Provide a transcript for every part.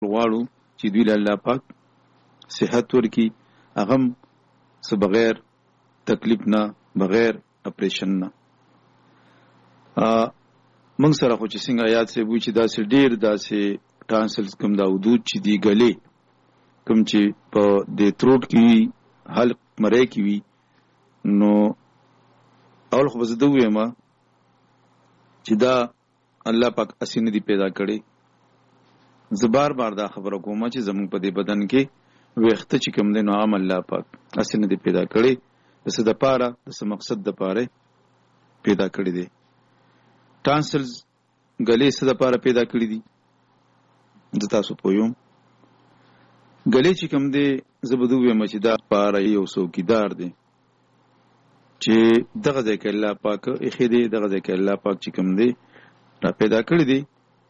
غواړو چې دوی له الله پاک صحت ورکړي، هغه هم څه بغیر تکلیف نه، بغیر اپریشن نه. موږ سره خو چې څنګه یاد سی بو چې داسې ډېر داسې ټانسلز کوم دا حدود چې دی ګلې کوم چې په د تروټ کې وي، حلق مرۍ کې وي، نو اول خو به زه ده ووایم چې دا الله پاک اسې نه دي پیدا کړی. زه بار بار دا خبره کوم چې زمونږ په دې بدن کې ویښته چې کوم دی نو عام الله پاک اسې نه دي پیدا کړی، د څه دپاره، د څه مقصد دپاره پیدا کړی دی. ټانسلز ګلې څه دپاره پیدا کړي دي زه تاسو پوهوم. ګلې چې کوم دی زه به ده ووایم چې دا لپاره یو څوکیدار دی چې دغه ځای کې الله پاک ایښی دی، دغه ځای کې الله پاک چې کوم دی را پیدا کړی دی.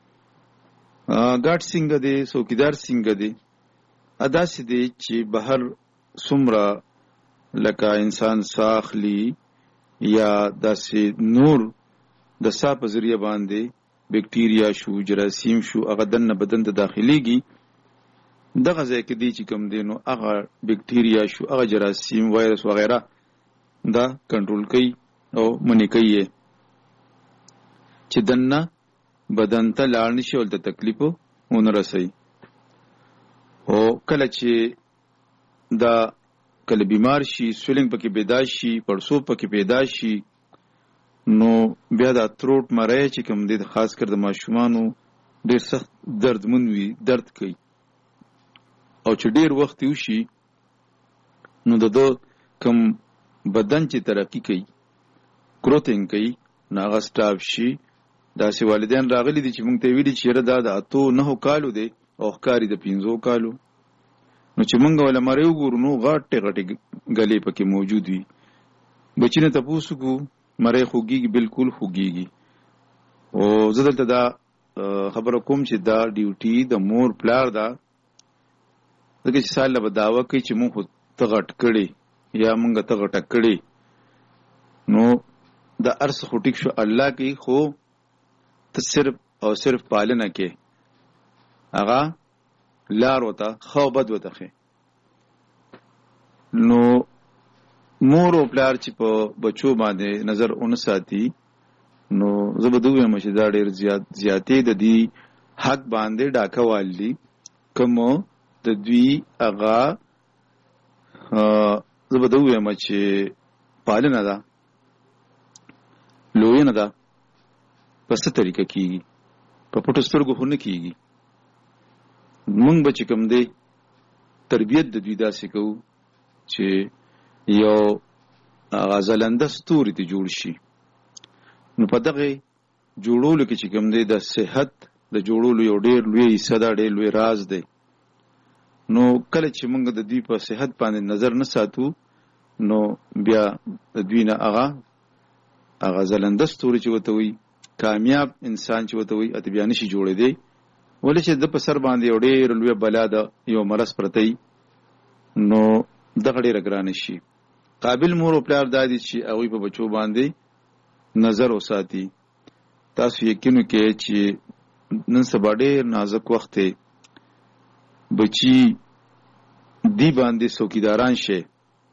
ګاډ څنګه دی، څوکیدار څنګه دی، داسې دی چې بهر څومره لکه انسان ساه اخلي یا داسې نور د ساه په ذریعه باندې بیکټیریا شو، جراثیم شو، هغه دننه بدن ته داخلیږي. دغه ځای کې دی چې کوم دی نو هغه بیکټیریا شو، هغه جراثیم، وایرس وغیره دا کنټرول کوي او منې کوي چې دننه بدن ته لاړ نشي او د تکلیف ونه رسوي. او کله چې دا کله بیمار شي، سویلنګ پکې پیدا شي، پړسوب پکې پیدا شي، نو بیا دا تروټ مرۍ چې کوم دی خاص کر د ماشومانو ډېر سخت دردمن وي، درد کوي. او چې ډېر وخت وشي نو د ده کوم بدن چې ترقي کوي، گروتینګ کوي، نو هغه سټاپ شي. داسې والدین راغلي دي چې موږ ته یې ویلي چې یاره دا د 8-9 کالو دی او ښکاري د 5 کالو. نو چې موږ وله مرۍ وګورو نو غټې غټې ګلې پکې موجود وي. بچي نه تپوس وکړو، مرۍ خوږېږي، بالکل خوږېږي. او زه دلته دا خبره کوم چې دا ډیوټي د مور پلار ده، ځکه چې سال به دعوه کوي چې مونږ خو ته غټ کړې یا مونږ ته غټه کړې، نو دا ارس خو ټیک شو الله کوي، خو ته صرف او صرف پالنه کې هغه لار وته ښه او بد وته ښې. نو مور او پلار چې په بچو باندې نظر ونه ساتي، نو زه به ده ووایم چې دا ډېر زیاتې د دې حق باندې ډاکه والي کوم د دوی هغه زه به ده ووایم چې پالنه ده، لوینه ده، په څه طریقه کېږي، په پټو سترګو خو نه کېږي. مونږ به چې کوم دی تربیت د دوی داسې کوو چې یو هغه ځلنده ستوري ته جوړ شي. نو په دغه جوړولو کې چې کوم دی د صحت د جوړولو یو ډېر لوی حصه ده، ډېر لوی راز دی. نو کله چې موږ د دوی په صحت باندې نظر نه ساتو، نو بیا د دوی نه هغه ځلنده ستوري چې ورته وایي، کامیاب انسان چې ورته وایي، اته بیا نشي جوړېدی. ولې چې د په سر باندې یو ډېر لویه بلا ده، یو مرض پرته وي، نو دغه ډېره ګرانه شي. قابل مور او پلار دا دي چې هغوی په بچو باندې نظر وساتي. تاسو یقین وکړئ چې نن سبا ډېر نازک وخت دی، بچي دی باندې څوکیداران شي،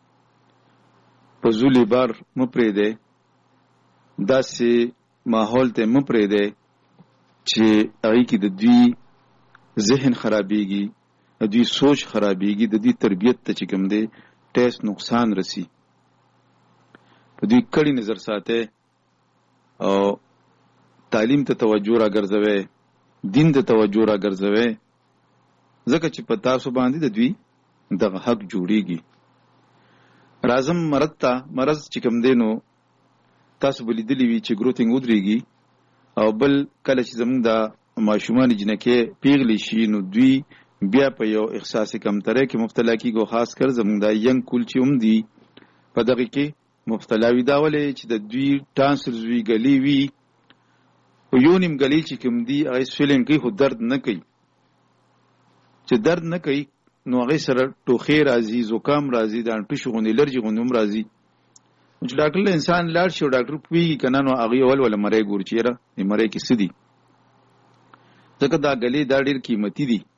په زولې بار مه پرېږدئ، داسې ماحول ته مه پرېږدئ چې هغې کې د دوی ذهن خرابېږي، د دوی سوچ خرابېږي، د دوی تربیت ته چې کوم دی ټیس نقصان رسی. په دوی کړي نظر ساتئ او تعلیم ته توجه را ګرځوئ، دین ته توجه را ګرځوئ، ځکه چې په تاسو باندې د دوی دغه حق جوړېږي. راځم مرض ته. مرض چې کوم دی نو تاسو به لیدلي وي چې ګروتینګ ودرېږي، او بل کله چې زموږ د ماشومان جنکې پیغلې شي، نو دوی بیا په یو احساس کمترۍ کې مبتلا کېږي، او خاص کر زموږ د ینګ کول چې هم دي په دغه کې مبتلا وي. دا ولې چې د دوی ټانسلز وي، ګلې وي، په یو نیم ګلې چې کوم دي هغې سویلنګ کوي، خو درد نه کوي. چې درد نه کوي نو هغې سره ټوخې راځي، زکام راځي، د انټوشي غوندې الرجي غوندې هم راځي. چې ډاکټر له انسان لاړ شي او ډاکټر پوهېږي که نه، نو هغې اول مرۍ ګوري چې یاره د مرۍ کې څه دي، ځکه دا ګلې دا ډېر قیمتي دي.